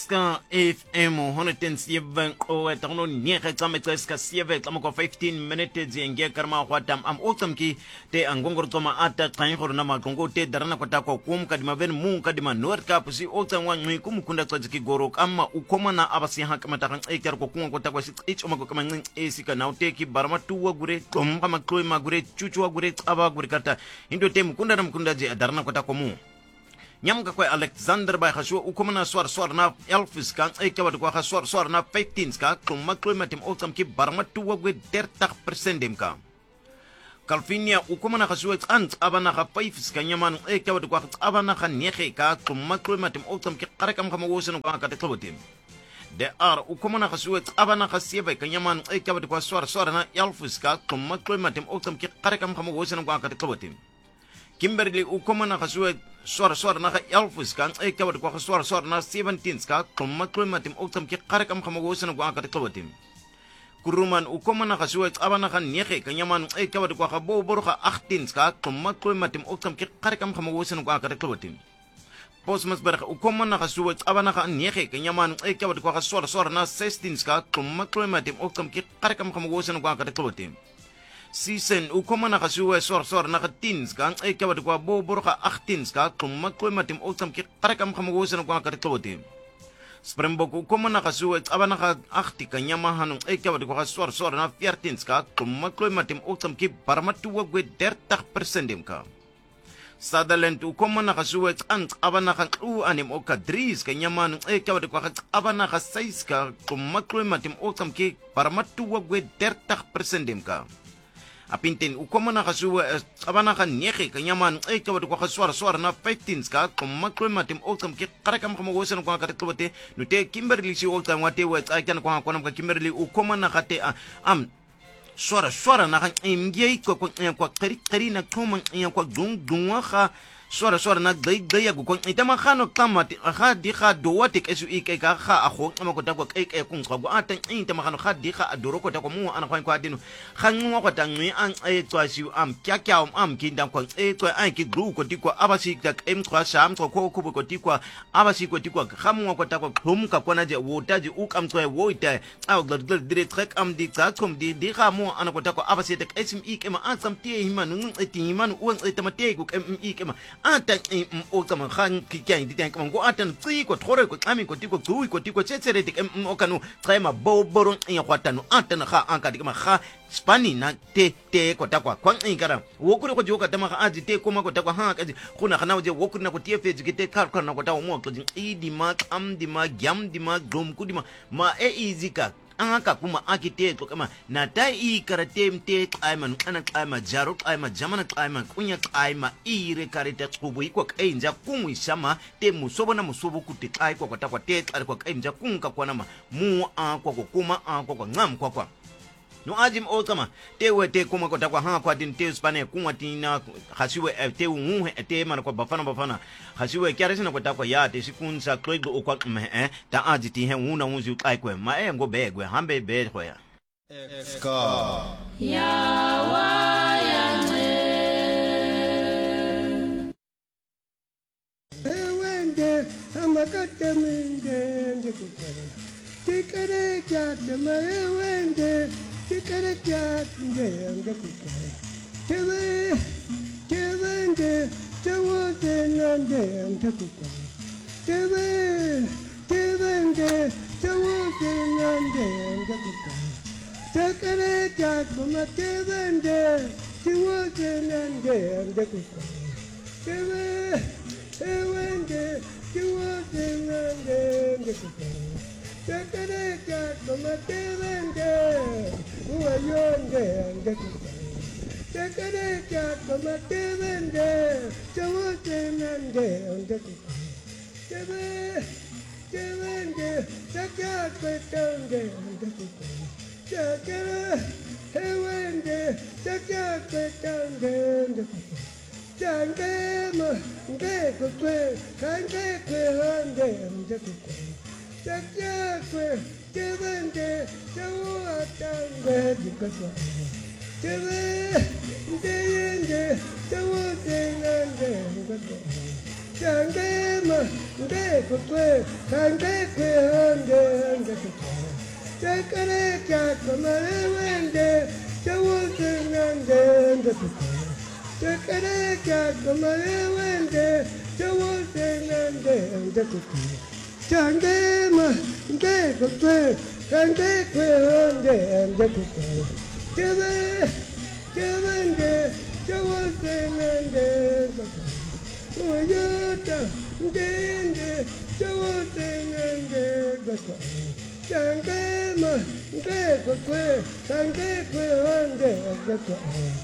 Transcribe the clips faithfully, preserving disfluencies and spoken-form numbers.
Ska F M honderdzeven o etano nege tsametse ska sieve tlamoko fifteen minutes yenge karma hwatam am otsamki te angongor tsoma ata tsain gore na matlongo te darana kwata kwa kum kadima ben mun kadima north cap si otsamwa ngwi kumukunda tsatsiki goro kama ukomana abasi hakamata kan ekar ko kungo kwata kwa si ichoma ko kama ngin esika na uteki barama tuwa gure tomba makloi magure chuchwa gure tsaba gure karta indo te mukunda na mukunda je darana kwata kwa mu Nyamka kwa Alexander by Hashua ukomana swar swar na Elvis kan ekawat kwa swar swar na fifteen ka kluma kluma tim otsam ki barma tuwa gwe thirty percent dem ka Calvinia ukomana Hashua ant abana ka five ka nyaman ekawat kwa abana ka nege ka kluma kluma tim otsam ki qarakam kama wosen kwa ka teklotim De ar ukomana Hashua abana ka seven ka nyaman ekawat kwa swar swar na Elvis ka kluma kluma tim otsam ki qarakam kama wosen kwa ka teklotim Kimberly ukomana Hashua swar swar na Elvis kan ekawat kwa swar swar na seventeen ka kluma kluma tim otsam ki qarakam kama wosen kwa ka teklotim Kuruman ukomana Hashua abana ka nege ka nyaman ekawat kwa bo borga eighteen ka kluma kluma tim otsam ki qarakam kama wosen kwa ka teklotim Postmasberg ukomana Hashua abana ka nege ka nyaman ekawat kwa swar swar na sixteen ka kluma kluma tim otsam ki qarakam kama wosen kwa ka teklotim Season ukomana Hashua swar swar na teens ka ekawat kwa bo borga eighteen ka kluma kluma tim otsam ki qarakam kama wosen kwa ka teklotim Springbok ukomana Hashua abana ka eighty ka nyamahan ekawat kwa swar swar na fourteen ka kluma kluma tim otsam ki barmatuwa gwe thirty percent dem ka Sutherland ukomana Hashua ant abana ka u anim oka dries ka nyaman ekawat kwa abana ka six ka kluma kluma tim otsam ki barmatuwa gwe thirty percent dem ka Apinten ukomana Hashua abana ka nege ka nyaman ekawat kwa swar swar na fifteen ka kluma kluma tim otsam ki qarakam kama wosen kwa ka teklote nute Kimberly si otsam wate wa tsakan kwa kwa ka Kimberly ukomana ka te am swara swara na ka imgei kwa kwa kwa kari kari na kuma kwa dung dungwa ka swara swara na dai dai go kwa itama khano kama ha di kha do wate ke su ike ka kha a go ma ko ta kwa ke ku ngwa go ata itama khano kha di kha adoro ko ta ko mu ana kwa kwa dinu kha ngwa ko ta ngwi an e tswa si am kya kya am am ki ndam kwa e tswa an ki gru ko ti kwa abasi ta em kwa sham ko ko ko ko ti kwa abasi ko ti kwa kha mu ko ta ko khum ka kona je wo ta je u kam tswa wo ita au gl gl dire trek am di ka kom di di kha mu ana ko ta ko abasi ta esm ike ma an sam ti himanu ti himanu un itama te ko em ike ma ata o tama khan ki kya ndi tank mo atan tsi ko thore ko ami ko tiko tui ko tiko tsetsere dik mo kanu tsema bo boron ya kwatanu atan kha anka dik ma kha spani na te te ko takwa kwang ingara wokure ko joka tama kha aji te ko ma ko takwa ha kaji kuna khana je wokure na ko tie fe jike kar kar na ko tawo mo ko di di ma am di ma gyam di ma dom ku di ma ma e izika Anga kuma akite to kama na tai karate mte aiman ana aima jaro aima jamana aima kunya aima ire karate tsubu iko kainja kumu shama te musobo na musobo kuti ai kwa kwata kwa te ari kwa kainja kunka kwa nama mu a kwa kuma a kwa ngam kwa kwa no ajim o kama te we te kuma kwa takwa ha kwa din te spane kuma tina hasiwe te unhu te mana kwa bafana bafana hasiwe kyare sina kwa takwa ya te sikunsa kloigo o kwa me eh ta aji ti he una unzi ai kwa ma e ngo begwe hambe be kwa ya ska ya wa ya ne wende amakata mende ndikukare tikare kyate ma wende Tikare kyate ndikukare tewe tewe nde tewo nande ndikukare tewe tewe nde tewo nande ndikukare tikare kyate ma tewe nde tewo nande ndikukare tewe tewe nde tewo nande ndikukare Takare kyate ma tewe nde Uwayonde ndekukare Takare kyate ma tewe nde Tewote nande ndekukare Tewe tewe nde Takyate tonde ndekukare Takare hewe nde Takyate tonde ndekukare Tange ma ndekukare Kandekwe hande ndekukare Takakwe, tevende, tawatanga dikasa. Teve, teyende, tawatanga dikasa. Tangema, Dekwe, Tangekwe, and Take a cat from a window, the Wilson and the Take a cat from a window, the Wilson and the Tangema, Dekwe, Tangekwe, and the Give Give the Wilson and the Toyota, Dende, Jotin and the Tangema, Dekwe, Tangekwe, and the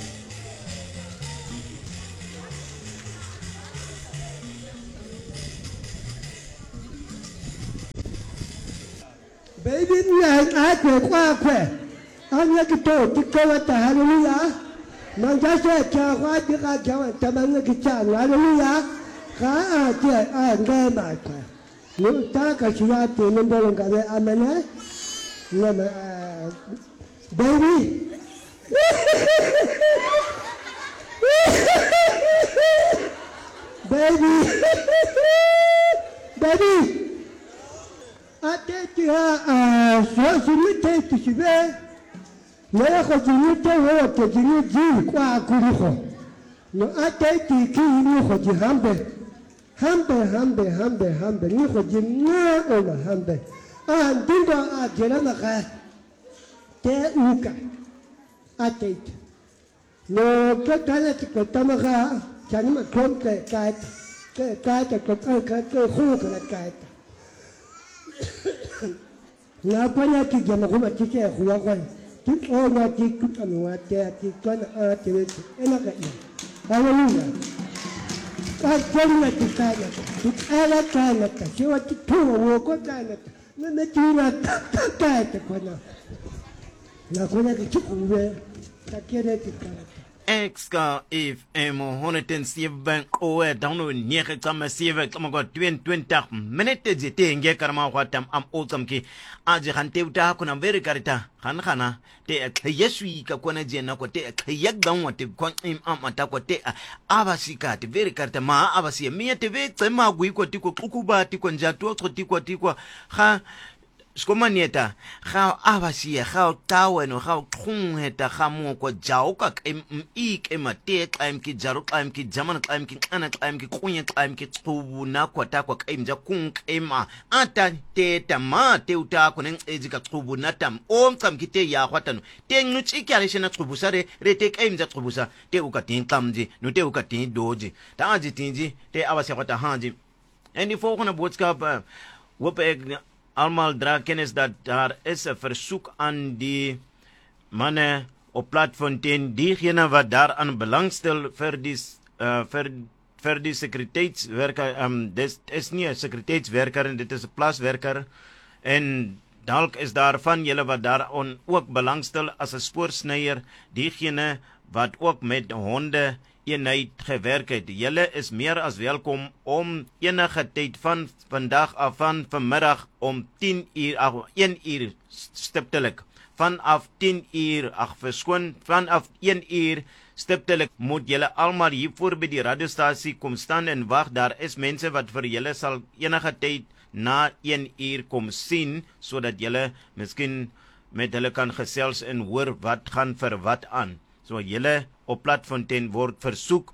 Baby, I could quack. I'm like a dog to go at the hallelujah. Manchester, Chawai, Chawan, Tamanaki, hallelujah. Ka, I am Martha. You talk as you are to number and gather Amana. Baby. Baby. Baby. I take you, uh, so you take to Shibe. Never continue to work to the new Jew, Quakuruho. No, I take the key, Nuho, the Humber. Humber, Humber, Humber, Humber, Nuho, the near over Humber. And Dingo at Jeramaka. Te Uka. I take. No, Catalytic, Tamaka, Chanima Cronke, Cat, Cat, a Cotanka, Hook, Cat. Now, Panaki Jamahuma, teacher, who are one. Tik all my tik took on what they are taken out of it, and I got you. Hallelujah. God told me to sign it. It's all a time at the show at the two or go down it. No, the two not tied to corner. Now, when I get you away, I get it. Exka if emo honeten sieben oe dano nyeke kama sieve kama go twenty twenty minute jete nge karma watam am otam ki aje hante uta kuna very karita han khana te yesui ka kona jena ko te yak dan wate kon im am ata ko te abasika te very karita ma abasi mi te ve tsema gui ko tiko kukuba tiko njato ko tiko tiko ha Skomanieta, how Avasia, how Towen, or how Trunheta, Hamoko, Jauka, Eek, Emma, Tek, I'm Ki Jaruk, I'm Ki Jaman, I'm Ki Anak, I'm Ki Queen, I'm Ki Tubuna, Quataquak, Em Jakunk, Emma, Anta, Teta, Ma, Teutakon, Ejika Tubunatam, Om Kam Kite Yahwatan, Teng Nuchikalishan Trubusare, Retek Em Jatrubusa, Teukatin Kamji, no Teukatin Doji, Taji Tinji, Te Avasiata Hanji. En die volgende boodschap, uh, wop ik allemaal dra kennis dat daar is een verzoek aan die mannen op Platfontein, diegene wat daaraan belangstel vir die, uh, vir, vir die sekuriteitswerker, um, dit is nie een sekuriteitswerker, dit is een plaaswerker, en dalk is daarvan julle wat daaraan ook belangstel as een spoorsnyer, diegene wat ook met honde eenheid gewerk het. Julle is meer as welkom om enige tyd van vandag af van vanmiddag om tien uur, ach, een uur stiptelik, vanaf tien uur, ach verskoon, vanaf een uur stiptelik moet julle almal hier voor by die radiostasie kom staan en wag. Daar is mense wat vir julle sal enige tyd na een uur kom sien, sodat julle miskien met hulle kan gesels en hoor wat gaan vir wat aan. So julle op Platfontein word versoek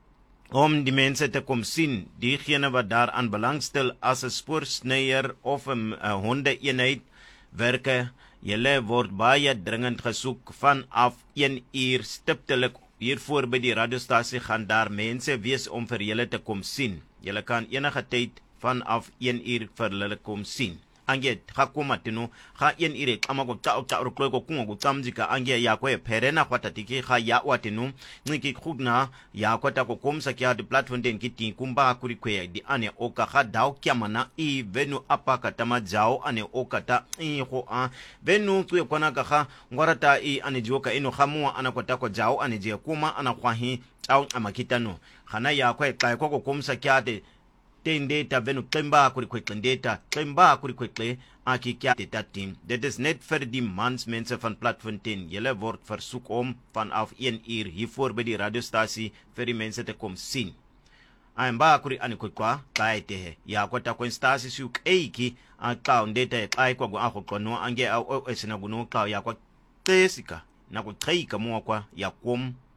om die mense te kom sien, diegene wat daaraan belangstel as 'n spoorsnyer of 'n honde-eenheid werke, julle word baie dringend gesoek vanaf een uur stiptelik hiervoor by die radiostasie gaan daar mense wees om vir julle te kom sien. Julle kan enige tyd vanaf een uur vir hulle kom sien. Ange hakuma tino ha yen ire kama ko ta ta ro ko kungo ko tamjika ange ya ko perena kwata tiki ha ya watinu ngiki khudna ya kwata ko komsa kya de Platfontein kiti kumba kuri kwe di ane oka ha dao kyamana i venu apaka tama jao ane oka ta i ho a venu tuye kwana ka ha ngwarata i ane joka ino hamua ana kwata ko jao ane je kuma ana kwahi tao amakitano hana ya ko kai ko komsa kya de Tendeta venu klemba kuri kweklendeta, klemba kuri kwekle, aki kya deta team. Dit is net vir die mansmense van Platfontein. Julle word versoek om vanaf een uur hiervoor by die radiostasie vir die mense te kom sien. aimba kuri anikwa baite ya kwata kwenstasi su eiki aka ndeta kai kwa go ako kono ange au esina guno ka ya kwa tesika na kuchaika mo kwa ya kom